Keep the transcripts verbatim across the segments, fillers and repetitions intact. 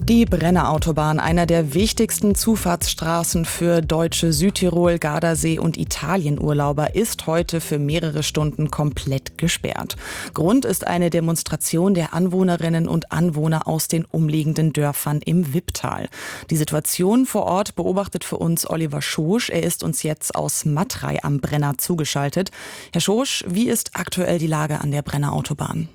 Die Brenner Autobahn, einer der wichtigsten Zufahrtsstraßen für deutsche Südtirol, Gardasee und Italienurlauber, ist heute für mehrere Stunden komplett gesperrt. Grund ist eine Demonstration der Anwohnerinnen und Anwohner aus den umliegenden Dörfern im Wipptal. Die Situation vor Ort beobachtet für uns Oliver Schosch. Er ist uns jetzt aus Matrei am Brenner zugeschaltet. Herr Schosch, wie ist aktuell die Lage an der Brenner Autobahn?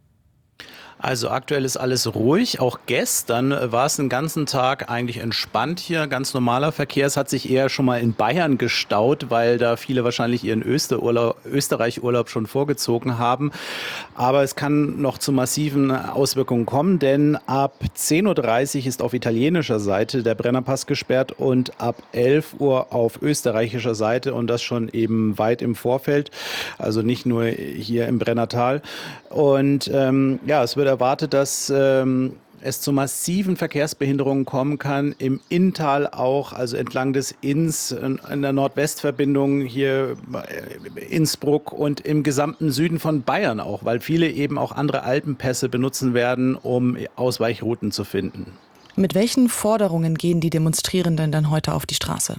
Also aktuell ist alles ruhig. Auch gestern war es den ganzen Tag eigentlich entspannt hier. Ganz normaler Verkehr. Es hat sich eher schon mal in Bayern gestaut, weil da viele wahrscheinlich ihren Österurlaub, Österreich-Urlaub schon vorgezogen haben. Aber es kann noch zu massiven Auswirkungen kommen, denn ab zehn Uhr dreißig ist auf italienischer Seite der Brennerpass gesperrt und ab elf Uhr auf österreichischer Seite, und das schon eben weit im Vorfeld. Also nicht nur hier im Brennertal. Und ähm, ja, es wird erwartet, dass ähm, es zu massiven Verkehrsbehinderungen kommen kann, im Inntal auch, also entlang des Inns, in der Nordwestverbindung hier Innsbruck und im gesamten Süden von Bayern auch, weil viele eben auch andere Alpenpässe benutzen werden, um Ausweichrouten zu finden. Mit welchen Forderungen gehen die Demonstrierenden dann heute auf die Straße?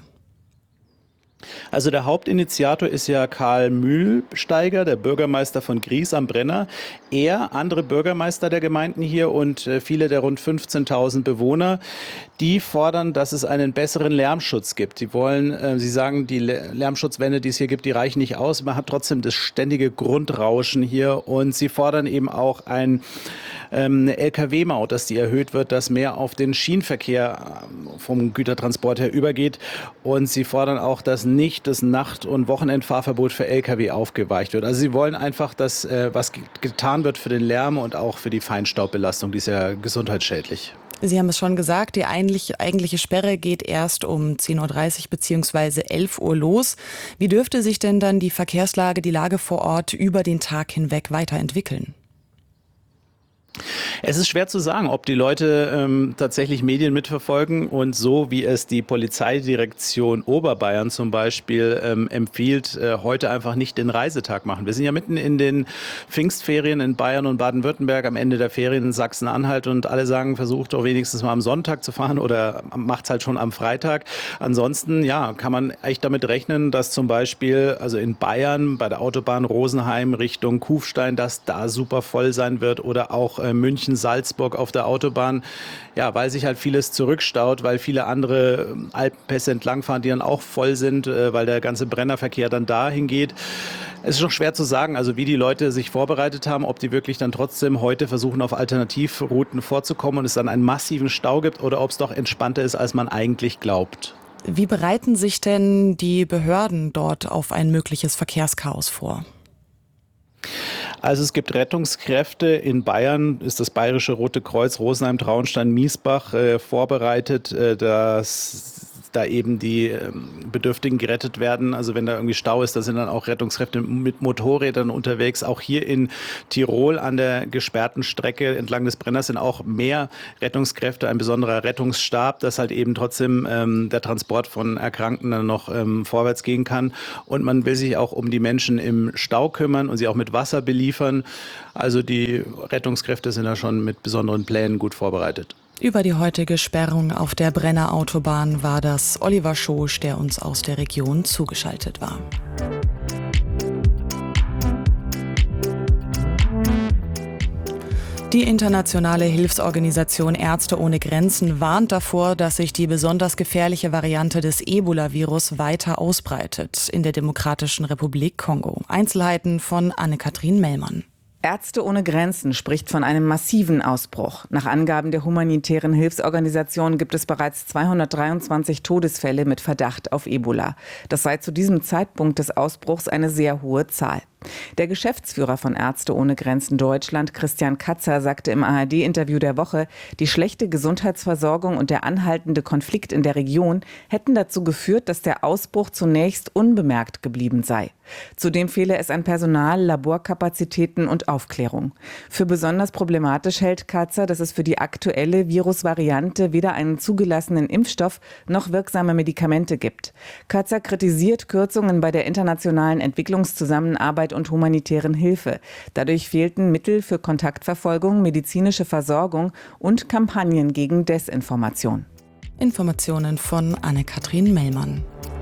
Also der Hauptinitiator ist ja Karl Mühlsteiger, der Bürgermeister von Gries am Brenner. Er, andere Bürgermeister der Gemeinden hier und viele der rund fünfzehntausend Bewohner, die fordern, dass es einen besseren Lärmschutz gibt. Die wollen, äh, sie sagen, die Lärmschutzwände, die es hier gibt, die reichen nicht aus. Man hat trotzdem das ständige Grundrauschen hier, und sie fordern eben auch ein ähm, eine L K W-Maut, dass die erhöht wird, dass mehr auf den Schienenverkehr vom Gütertransport her übergeht, und sie fordern auch, dass nicht das Nacht- und Wochenendfahrverbot für L K W aufgeweicht wird. Also sie wollen einfach, dass äh, was getan wird für den Lärm und auch für die Feinstaubbelastung, die ist ja gesundheitsschädlich. Sie haben es schon gesagt, die eigentliche, eigentliche Sperre geht erst um zehn Uhr dreißig bzw. elf Uhr los. Wie dürfte sich denn dann die Verkehrslage, die Lage vor Ort über den Tag hinweg weiterentwickeln? Es ist schwer zu sagen, ob die Leute ähm, tatsächlich Medien mitverfolgen und so, wie es die Polizeidirektion Oberbayern zum Beispiel ähm, empfiehlt, äh, heute einfach nicht den Reisetag machen. Wir sind ja mitten in den Pfingstferien in Bayern und Baden-Württemberg, am Ende der Ferien in Sachsen-Anhalt, und alle sagen, versucht doch wenigstens mal am Sonntag zu fahren oder macht es halt schon am Freitag. Ansonsten, ja, kann man echt damit rechnen, dass zum Beispiel, also in Bayern bei der Autobahn Rosenheim Richtung Kufstein, dass da super voll sein wird, oder auch München, Salzburg auf der Autobahn, ja, weil sich halt vieles zurückstaut, weil viele andere Alpenpässe entlangfahren, die dann auch voll sind, weil der ganze Brennerverkehr dann dahin geht. Es ist noch schwer zu sagen, also wie die Leute sich vorbereitet haben, ob die wirklich dann trotzdem heute versuchen, auf Alternativrouten vorzukommen und es dann einen massiven Stau gibt, oder ob es doch entspannter ist, als man eigentlich glaubt. Wie bereiten sich denn die Behörden dort auf ein mögliches Verkehrschaos vor? Also es gibt Rettungskräfte. In Bayern ist das Bayerische Rote Kreuz Rosenheim, Traunstein, Miesbach äh, vorbereitet, äh, dass da eben die ähm, Bedürftigen gerettet werden. Also wenn da irgendwie Stau ist, da sind dann auch Rettungskräfte mit Motorrädern unterwegs. Auch hier in Tirol an der gesperrten Strecke entlang des Brenners sind auch mehr Rettungskräfte, ein besonderer Rettungsstab, dass halt eben trotzdem ähm, der Transport von Erkrankten dann noch ähm, vorwärts gehen kann. Und man will sich auch um die Menschen im Stau kümmern und sie auch mit Wasser beliefern. Also die Rettungskräfte sind da schon mit besonderen Plänen gut vorbereitet. Über die heutige Sperrung auf der Brenner Autobahn war das Oliver Schosch, der uns aus der Region zugeschaltet war. Die internationale Hilfsorganisation Ärzte ohne Grenzen warnt davor, dass sich die besonders gefährliche Variante des Ebola-Virus weiter ausbreitet in der Demokratischen Republik Kongo. Einzelheiten von Anne-Kathrin Mellmann. Ärzte ohne Grenzen spricht von einem massiven Ausbruch. Nach Angaben der humanitären Hilfsorganisation gibt es bereits zweihundertdreiundzwanzig Todesfälle mit Verdacht auf Ebola. Das sei zu diesem Zeitpunkt des Ausbruchs eine sehr hohe Zahl. Der Geschäftsführer von Ärzte ohne Grenzen Deutschland, Christian Katzer, sagte im A R D-Interview der Woche, die schlechte Gesundheitsversorgung und der anhaltende Konflikt in der Region hätten dazu geführt, dass der Ausbruch zunächst unbemerkt geblieben sei. Zudem fehle es an Personal, Laborkapazitäten und Aufklärung. Für besonders problematisch hält Katzer, dass es für die aktuelle Virusvariante weder einen zugelassenen Impfstoff noch wirksame Medikamente gibt. Katzer kritisiert Kürzungen bei der internationalen Entwicklungszusammenarbeit Arbeit und humanitären Hilfe. Dadurch fehlten Mittel für Kontaktverfolgung, medizinische Versorgung und Kampagnen gegen Desinformation. Informationen von Anne-Kathrin Mellmann.